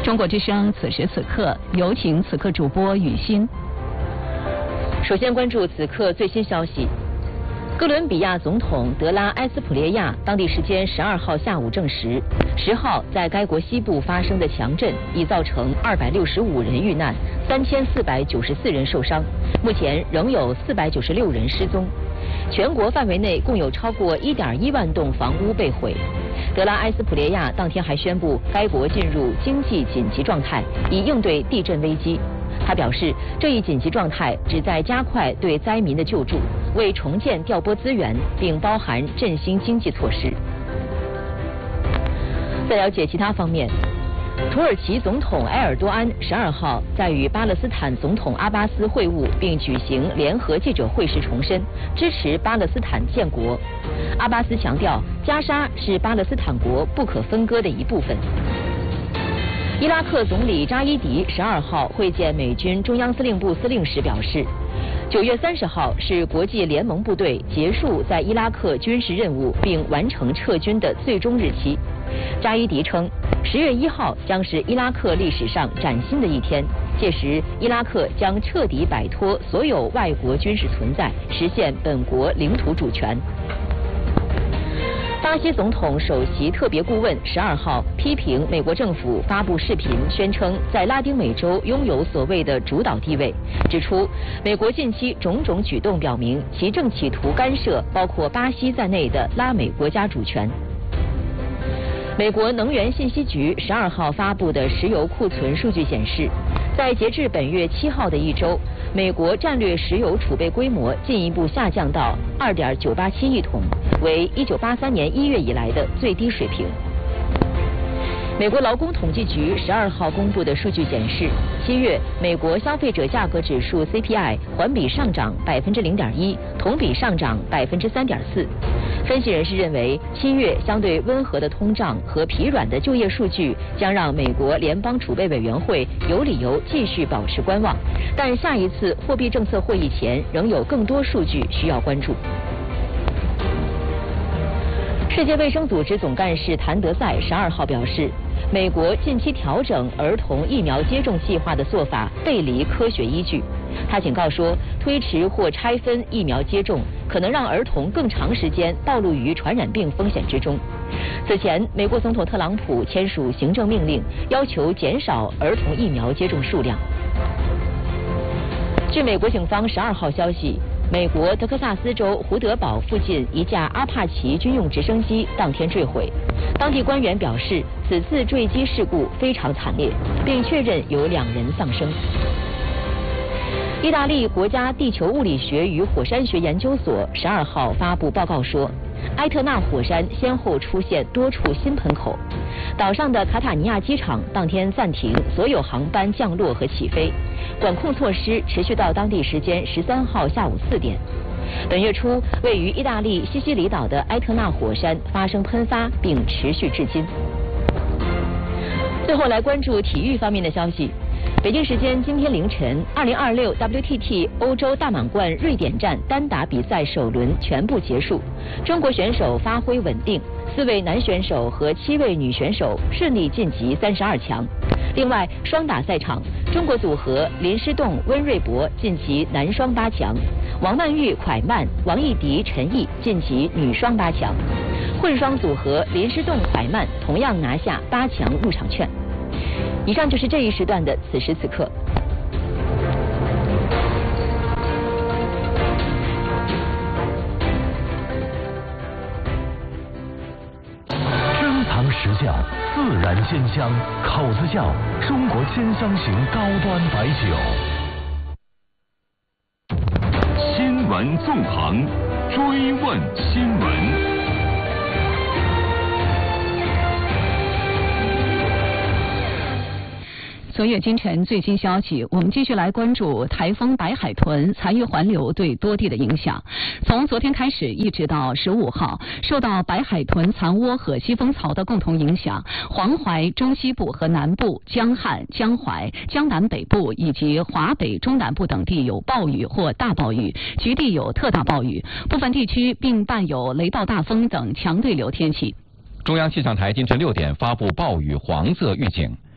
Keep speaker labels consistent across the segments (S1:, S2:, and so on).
S1: 中国之声此时此刻，有请此刻主播雨欣。
S2: 首先关注此刻最新消息。哥伦比亚总统德拉埃斯普列亚当地时间12号下午证实，10号在该国西部发生的强震已造成265人遇难，3494人受伤，目前仍有496人失踪。全国范围内共有超过1.1万栋房屋被毁。德拉埃斯普列亚当天还宣布该国进入经济紧急状态，以应对地震危机。他表示，这一紧急状态旨在加快对灾民的救助，为重建调拨资源，并包含振兴经济措施。再了解其他方面，土耳其总统埃尔多安12号在与巴勒斯坦总统阿巴斯会晤并举行联合记者会时重申支持巴勒斯坦建国。阿巴斯强调，加沙是巴勒斯坦国不可分割的一部分。伊拉克总理扎伊迪12号会见美军中央司令部司令时表示，9月30号是国际联盟部队结束在伊拉克军事任务并完成撤军的最终日期。扎伊迪称，10月1号将是伊拉克历史上崭新的一天，届时伊拉克将彻底摆脱所有外国军事存在，实现本国领土主权。巴西总统首席特别顾问12号批评美国政府发布视频，宣称在拉丁美洲拥有所谓的主导地位，指出美国近期种种举动表明其正企图干涉包括巴西在内的拉美国家主权。美国能源信息局12号发布的石油库存数据显示，在截至本月7号的一周，美国战略石油储备规模进一步下降到2.987亿桶，为1983年1月以来的最低水平。美国劳工统计局12号公布的数据显示，7月美国消费者价格指数 CPI 环比上涨0.1%，同比上涨3.4%。分析人士认为，7月相对温和的通胀和疲软的就业数据将让美国联邦储备委员会有理由继续保持观望，但下一次货币政策会议前仍有更多数据需要关注。世界卫生组织总干事谭德赛12号表示，美国近期调整儿童疫苗接种计划的做法背离科学依据。他警告说，推迟或拆分疫苗接种可能让儿童更长时间暴露于传染病风险之中。此前，美国总统特朗普签署行政命令，要求减少儿童疫苗接种数量。据美国警方12号消息，美国德克萨斯州胡德堡附近一架阿帕奇军用直升机当天坠毁。当地官员表示，此次坠机事故非常惨烈，并确认有2人丧生。意大利国家地球物理学与火山学研究所12号发布报告说，埃特纳火山先后出现多处新喷口。岛上的卡塔尼亚机场当天暂停所有航班降落和起飞，管控措施持续到当地时间13号下午4点。本月初，位于意大利西西里岛的埃特纳火山发生喷发，并持续至今。最后来关注体育方面的消息。北京时间今天凌晨，2026 WTT 欧洲大满贯瑞典站单打比赛首轮全部结束，中国选手发挥稳定，4位男选手和7位女选手顺利晋级32强。另外，双打赛场，中国组合林诗栋、温瑞博晋级男双8强，王曼玉、蒯曼、王艺迪、陈毅晋级女双8强。混双组合林诗栋、蒯曼同样拿下8强入场券。以上就是这一时段的此时此刻。
S3: 珍藏实窖，自然鲜香，口子窖，中国鲜香型高端白酒。新闻纵横，追问新闻。
S1: 昨夜今晨最新消息，我们继续来关注台风白海豚残余环流对多地的影响。从昨天开始一直到15号，受到白海豚残涡和西风槽的共同影响，黄淮中西部和南部、江汉、江淮、江南北部以及华北中南部等地有暴雨或大暴雨，局地有特大暴雨，部分地区并伴有雷暴大风等强对流天气。
S4: 中央气象台今晨6点发布暴雨黄色预警。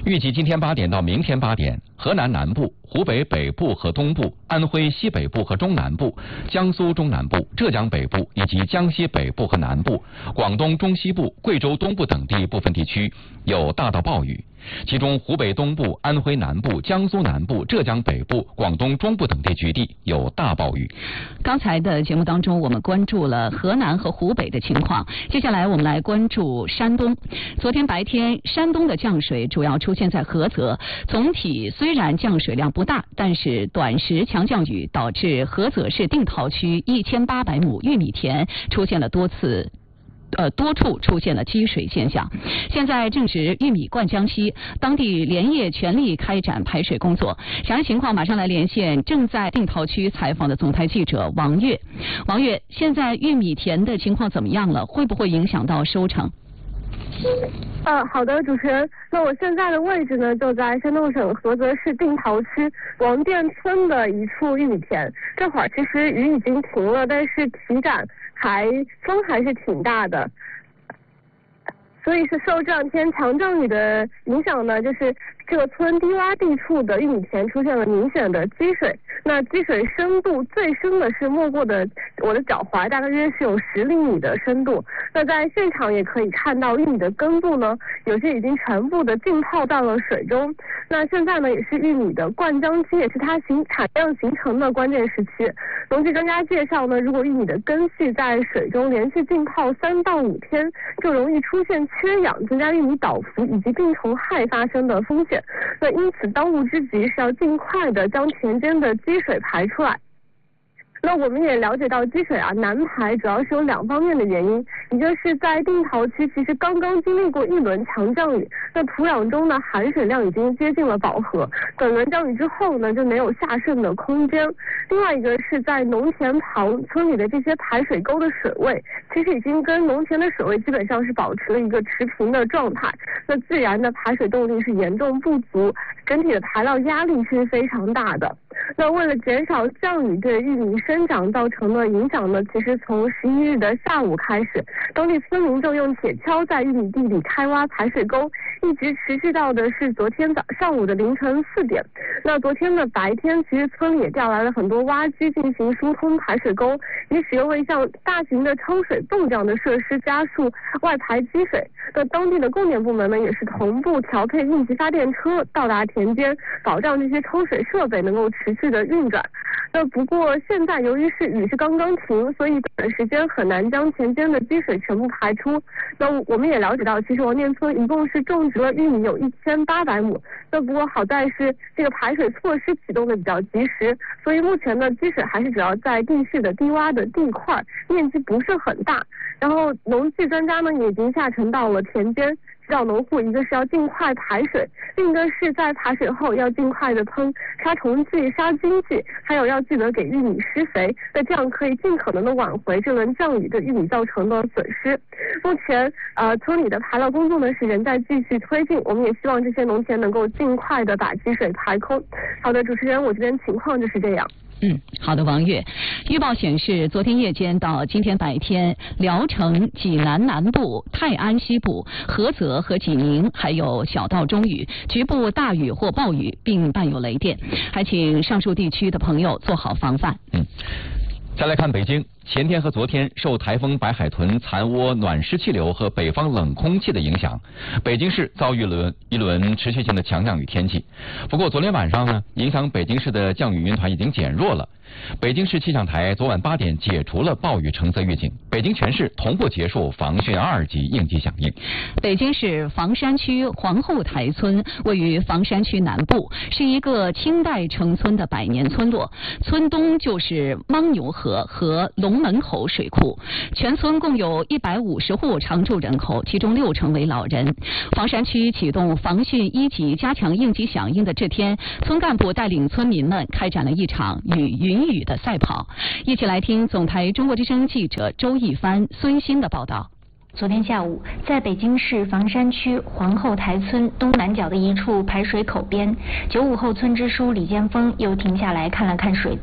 S4: 预计今天8点到明天8点，河南南部、湖北北部和东部、安徽西北部和中南部、江苏中南部、浙江北部以及江西北部和南部、广东中西部、贵州东部等地部分地区有大到暴雨，其中湖北东部、安徽南部、江苏南部、浙江北部、广东中部等地局地有大暴雨。
S1: 刚才的节目当中，我们关注了河南和湖北的情况，接下来我们来关注山东。昨天白天，山东的降水主要出现在菏泽，总体虽然降水量不大，但是短时强降雨导致菏泽市定陶区1800亩玉米田出现了多处出现了积水现象。现在正值玉米灌浆期，当地连夜全力开展排水工作。详细情况马上来连线正在定陶区采访的总台记者王悦。王悦，现在玉米田的情况怎么样了？会不会影响到收成？
S5: 好的，主持人。那我现在的位置呢，就在山东省菏泽市定陶区王店村的一处玉米田。这会儿其实雨已经停了，但是体感风还是挺大的。所以是受这两天强降雨的影响呢，就是这个村低洼地处的玉米田出现了明显的积水。那积水深度最深的是没过的我的脚踝，大约是有10厘米的深度。那在现场也可以看到玉米的根部呢，有些已经全部的浸泡到了水中。那现在呢，也是玉米的灌浆期，也是它产量形成的关键时期。农技专家介绍呢，如果玉米的根系在水中连续浸泡3到5天，就容易出现缺氧，增加玉米倒伏以及病虫害发生的风险。那因此当务之急是要尽快的将田间的积水排出来。那我们也了解到积水难排主要是有2方面的原因，一个是在定陶区其实刚刚经历过1轮强降雨，那土壤中的含水量已经接近了饱和，等轮降雨之后呢，就没有下渗的空间。另外一个是在农田旁村里的这些排水沟的水位，其实已经跟农田的水位基本上是保持了一个持平的状态，那自然的排水动力是严重不足，整体的排涝压力是非常大的。那为了减少降雨对玉米生长造成的影响呢，其实从11日的下午开始，当地村民就用铁锹在玉米地里开挖排水沟，一直持续到的是昨天上午的凌晨4点。那昨天的白天，其实村里也调来了很多挖机进行疏通排水沟，以使用为像大型的抽水泵这样的设施加速外排积水。那当地的供电部门呢，也是同步调配应急发电车到达田间，保障这些抽水设备能够持续的运转。那不过现在由于雨是刚刚停，所以短时间很难将田间的积水全部排出。那我们也了解到，其实王店村一共是种植了玉米有1800亩。那不过好在是这个排水措施启动的比较及时，所以目前呢积水还是主要在地势的低洼的地块，面积不是很大。然后农技专家呢也已经下沉到了田间，指导农户一个是要尽快排水，另一个是在排水后要尽快的喷杀虫剂、杀菌剂，还有要记得给玉米施肥，那这样可以尽可能的挽回这轮降雨对玉米造成的损失。目前村里的排涝工作呢是仍在继续推进，我们也希望这些农田能够尽快的把积水排空。好的，主持人，我这边情况就是这样。
S1: 好的，王悦。预报显示，昨天夜间到今天白天，聊城、济南南部、泰安西部、菏泽和济宁还有小到中雨，局部大雨或暴雨，并伴有雷电，还请上述地区的朋友做好防范。
S4: 再来看北京，前天和昨天受台风白海豚残涡暖湿气流和北方冷空气的影响，北京市遭遇了一轮持续性的强降雨天气。不过昨天晚上呢，影响北京市的降雨云团已经减弱了。北京市气象台昨晚8点解除了暴雨橙色预警，北京全市同步结束防汛2级应急响应。
S1: 北京市房山区皇后台村位于房山区南部，是一个清代城村的百年村落。村东就是牻牛河和龙门口水库，全村共有150户常住人口，其中60%为老人。房山区启动防汛1级加强应急响应的这天，村干部带领村民们开展了一场云雨的赛跑。一起来听总台中国之声记者周一帆、孙鑫的报道。
S6: 昨天下午，在北京市房山区皇后台村东南角的一处排水口边，95后村支书李建峰又停下来看了看水道。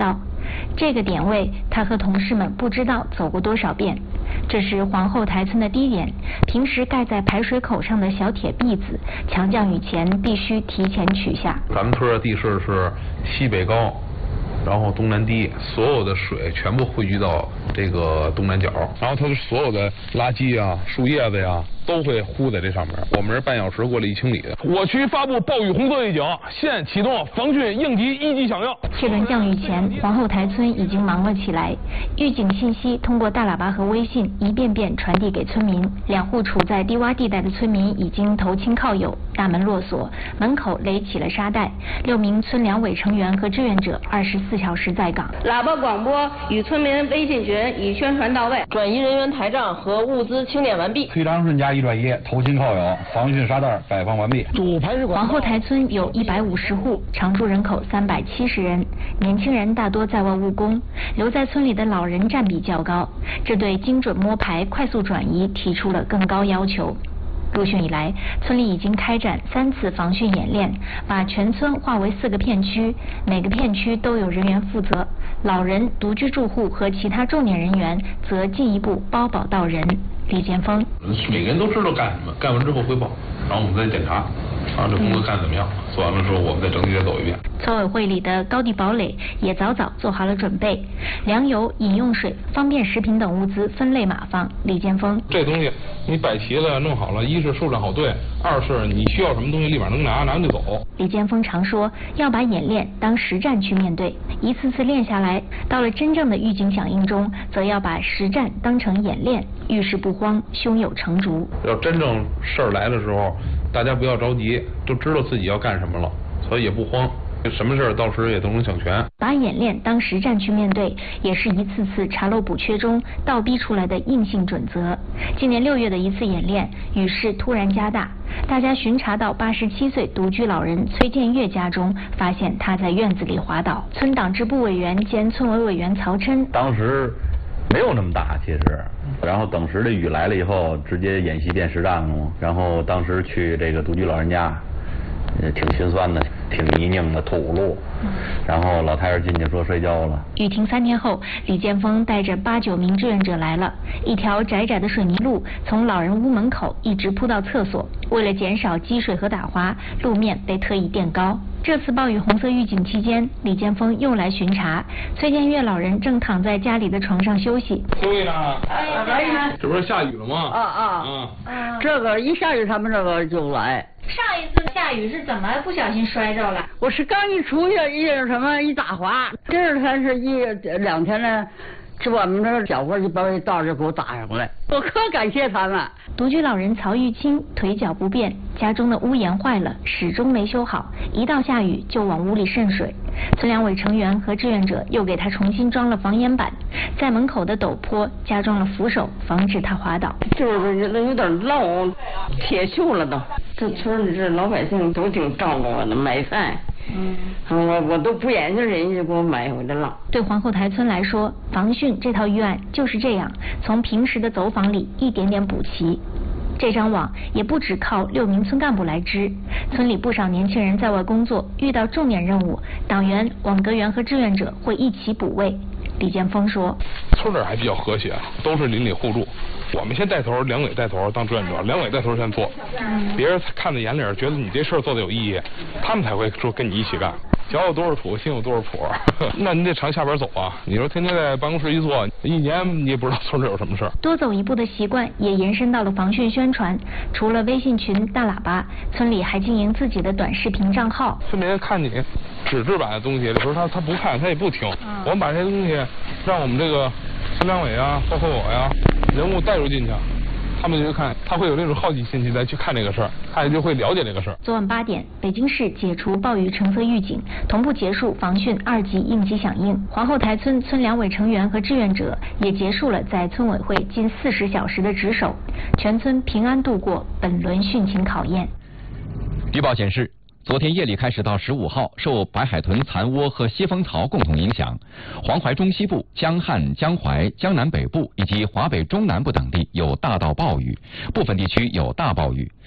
S6: 这个点位，他和同事们不知道走过多少遍。这是皇后台村的低点，平时盖在排水口上的小铁篦子，强降雨前必须提前取下。
S7: 咱们村的地势是西北高，然后东南低，所有的水全部汇聚到这个东南角，然后它的所有的垃圾啊、树叶子呀，都会糊在这上面。我们是半小时过来1清理的。我区发布暴雨红色预警，现启动防汛应急1级响应。
S6: 这轮降雨前，皇后台村已经忙了起来，预警信息通过大喇叭和微信一遍遍传递给村民。2户处在低洼地带的村民已经投亲靠友，大门落锁，门口垒起了沙袋。6名村两委成员和志愿者24小时在岗。
S8: 喇叭广播与村民微信群已宣传到位，转移人员台账和物资清点完毕。
S9: 推长顺加1转1，投亲靠友，防汛沙袋摆放完毕。
S6: 皇后台村有150户，常住人口370人，年轻人大多在外务工，留在村里的老人占比较高，这对精准摸排、快速转移提出了更高要求。入汛以来，村里已经开展3次防汛演练，把全村划为4个片区，每个片区都有人员负责，老人、独居住户和其他重点人员则进一步包保到人。李建峰：
S7: 每个人都知道干什么，干完之后汇报，然后我们再检查，这工作干得怎么样？做完了之后，我们再整体再走一遍。
S6: 村委会里的高地堡垒也早早做好了准备，粮油、饮用水、方便食品等物资分类码放。李建峰：
S7: 这东西你摆齐了、弄好了，一是数量好对，二是你需要什么东西立马能拿完就走。
S6: 李建峰常说要把演练当实战去面对，一次次练下来，到了真正的预警响应中，则要把实战当成演练，遇事不慌，胸有成竹。
S7: 要真正事儿来的时候，大家不要着急，都知道自己要干什么了，所以也不慌。什么事儿到时也都能想全。
S6: 把演练当实战去面对，也是一次次查漏补缺中倒逼出来的硬性准则。今年6月的一次演练，雨势突然加大，大家巡查到87岁独居老人崔建月家中，发现他在院子里滑倒。村党支部委员兼村委委员曹琛：
S9: 当时没有那么大，其实，然后等时的雨来了以后，直接演习变实战了。然后当时去这个独居老人家，挺心酸的，挺泥泞的土路，然后老太太进去说摔跤了。
S6: 雨停3天后，李建峰带着8、9名志愿者来了，一条窄窄的水泥路从老人屋门口一直铺到厕所。为了减少积水和打滑，路面被特意垫高。这次暴雨红色预警期间，李建峰又来巡查。崔建月老人正躺在家里的床上休息。
S7: 休息呢？哎，这不是下雨了吗？
S8: 这个一下雨他们这个就来。
S10: 上一次下雨是怎么不小心摔着了？
S8: 我是刚一出去，一打滑，第2天是2天呢，这我们这小伙就把我道就给我打上来，我可感谢他们。
S6: 独居老人曹玉清腿脚不便，家中的屋檐坏了，始终没修好，一到下雨就往屋里渗水。村两委成员和志愿者又给他重新装了防烟板，在门口的陡坡加装了扶手，防止他滑倒。
S8: 就是有点漏，铁锈了都。这村里这老百姓都挺照顾我的，买菜。我都不眼睛，人家就给我买回来了。
S6: 对皇后台村来说，防汛这套预案就是这样，从平时的走访里一点点补齐。这张网也不只靠6名村干部来织，村里不少年轻人在外工作，遇到重点任务，党员、网格员和志愿者会一起补位。李建峰说：“
S7: 村里还比较和谐，都是邻里互助。我们先带头，两委带头当志愿者，两委带头先做，别人看在眼里，觉得你这事儿做的有意义，他们才会说跟你一起干。脚有多少土，心有多少谱。那你得常下边走啊！你说天天在办公室一坐，一年你也不知道村里有什么事儿。
S6: 多走一步的习惯也延伸到了防汛宣传。除了微信群、大喇叭，村里还经营自己的短视频账号。
S7: 村里人看你纸质版的东西，有时候他不看，他也不听。我们把这些东西让我们这个村两委啊，包括我呀，人物带入进去。他们就看，他会有那种好奇心去再去看这个事儿，他也就会了解这个事儿。
S6: 昨晚8点，北京市解除暴雨橙色预警，同步结束防汛2级应急响应。皇后台村村两委成员和志愿者也结束了在村委会近40小时的值守，全村平安度过本轮汛情考验。
S4: 预报显示，昨天夜里开始到15号，受白海豚残窝和西风槽共同影响，黄淮中西部、江汉、江淮、江南北部以及华北中南部等地有大到暴雨，部分地区有大暴雨。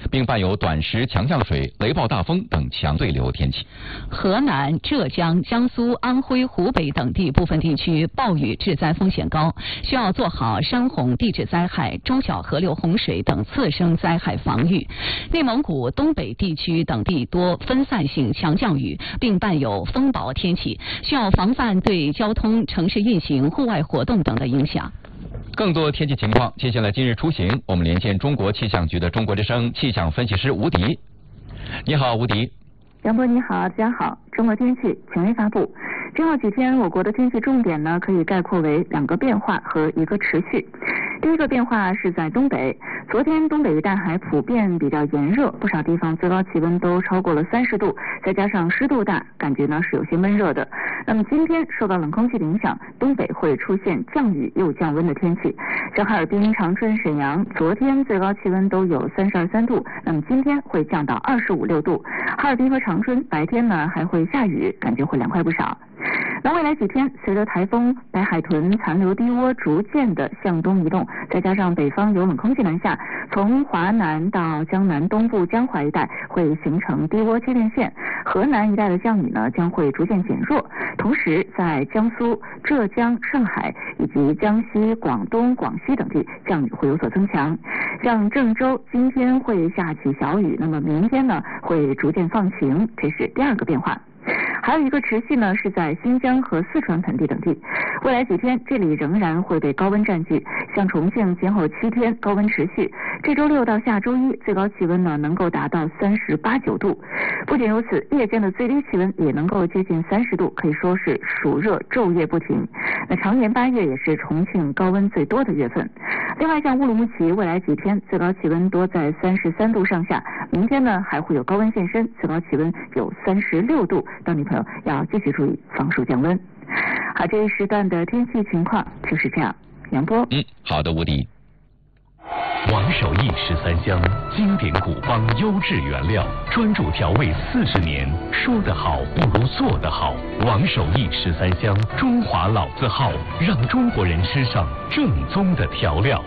S4: 并伴有短时强降水、雷暴大风等强对流天气。
S1: 河南、浙江、江苏、安徽、湖北等地部分地区暴雨致灾风险高，需要做好山洪、地质灾害、中小河流洪水等次生灾害防御。内蒙古、东北地区等地多分散性强降雨，并伴有风雹天气，需要防范对交通、城市运行、户外活动等的影响。
S4: 更多天气情况，接下来今日出行，我们连线中国气象局的中国之声气象分析师吴迪。你好，吴迪。
S11: 杨波你好，大家好。中国天气权威发布，之后几天我国的天气重点呢，可以概括为2个变化和1个持续。第一个变化是在东北，昨天东北一带还普遍比较炎热，不少地方最高气温都超过了30度，再加上湿度大，感觉呢是有些闷热的。那么今天受到冷空气的影响，东北会出现降雨又降温的天气。像哈尔滨、长春、沈阳，昨天最高气温都有32、3度，那么今天会降到25、6度。哈尔滨和长春白天呢还会下雨，感觉会凉快不少。那未来几天，随着台风白海豚残留低涡逐渐的向东移动，再加上北方有冷空气南下，从华南到江南东部江淮一带会形成低涡接连线，河南一带的降雨呢将会逐渐减弱。同时，在江苏、浙江、上海以及江西、广东、广西等地降雨会有所增强。像郑州今天会下起小雨，那么明天呢会逐渐放晴，这是第2个变化。还有1个持续呢，是在新疆和四川盆地等地。未来几天，这里仍然会被高温占据，像重庆今后7天高温持续。这周6到下周1，最高气温呢能够达到38、9度。不仅如此，夜间的最低气温也能够接近30度，可以说是暑热昼夜不停。那常年8月也是重庆高温最多的月份。另外，像乌鲁木齐未来几天最高气温多在33度上下，明天呢还会有高温现身，最高气温有36度。当地朋友要继续注意防暑降温。好，这一时段的天气情况就是这样。杨波。
S4: 好的，吴迪。
S3: 王守义13香，经典古方优质原料，专注调味40年。说得好不如做得好。王守义13香，中华老字号，让中国人吃上正宗的调料。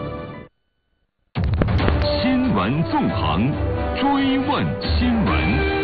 S12: 新闻纵横，追问新闻。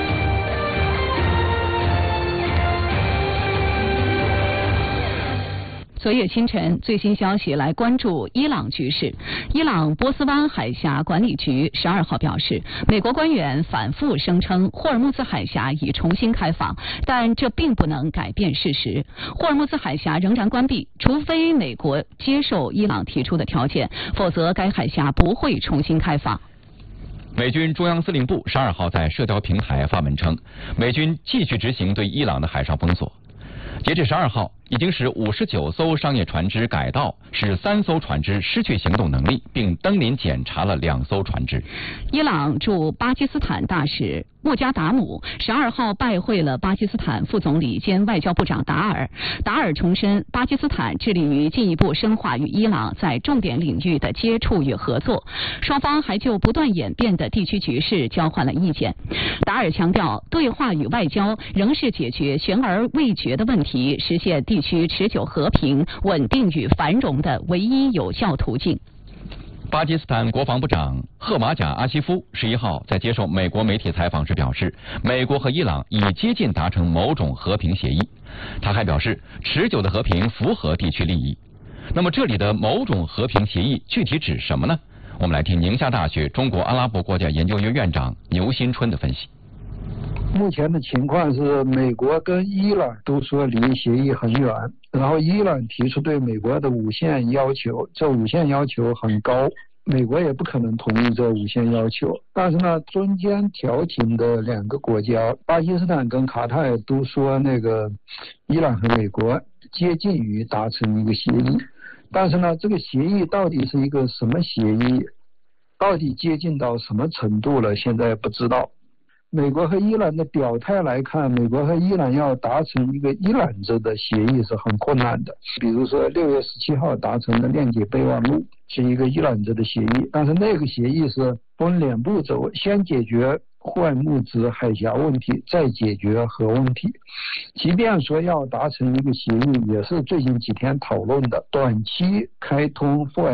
S1: 昨夜清晨，最新消息来关注伊朗局势。伊朗波斯湾海峡管理局12号表示，美国官员反复声称霍尔木兹海峡已重新开放，但这并不能改变事实。霍尔木兹海峡仍然关闭，除非美国接受伊朗提出的条件，否则该海峡不会重新开放。
S4: 美军中央司令部12号在社交平台发文称，美军继续执行对伊朗的海上封锁。截至12号，已经使59艘商业船只改道，使3艘船只失去行动能力，并登临检查了2艘船只。
S1: 伊朗驻巴基斯坦大使穆加达姆12号拜会了巴基斯坦副总理兼外交部长达尔。达尔重申，巴基斯坦致力于进一步深化与伊朗在重点领域的接触与合作。双方还就不断演变的地区局势交换了意见。达尔强调，对话与外交仍是解决悬而未决的问题，实现地区持久和平、稳定与繁荣的唯一有效途径。
S4: 巴基斯坦国防部长赫马贾阿西夫11号在接受美国媒体采访时表示，美国和伊朗已接近达成某种和平协议。他还表示，持久的和平符合地区利益。那么这里的某种和平协议具体指什么呢？我们来听宁夏大学中国阿拉伯国家研究院院长牛新春的分析。
S13: 目前的情况是，美国跟伊朗都说离协议很远，然后伊朗提出对美国的5项要求，这5项要求很高，美国也不可能同意这5项要求。但是呢，中间调停的2个国家，巴基斯坦跟卡塔尔都说那个伊朗和美国接近于达成一个协议，但是呢，这个协议到底是一个什么协议，到底接近到什么程度了，现在不知道。美国和伊朗的表态来看，美国和伊朗要达成一个伊朗制的协议是很困难的。比如说6月17号达成的谅解备忘录是一个伊朗制的协议，但是那个协议是分2步走，先解决霍尔木兹海峡问题，再解决核问题。即便说要达成一个协议，也是最近几天讨论的，短期开通霍尔